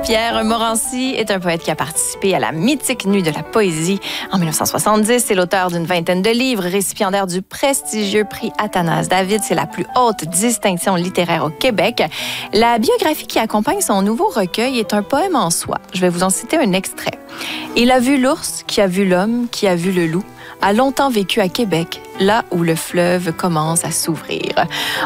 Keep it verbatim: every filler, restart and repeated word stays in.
Pierre Morancy est un poète qui a participé à la mythique Nuit de la poésie en dix-neuf cent soixante-dix. C'est l'auteur d'une vingtaine de livres, récipiendaire du prestigieux prix Athanase David. C'est la plus haute distinction littéraire au Québec. La biographie qui accompagne son nouveau recueil est un poème en soi. Je vais vous en citer un extrait. Il a vu l'ours, qui a vu l'homme, qui a vu le loup, a longtemps vécu à Québec, là où le fleuve commence à s'ouvrir.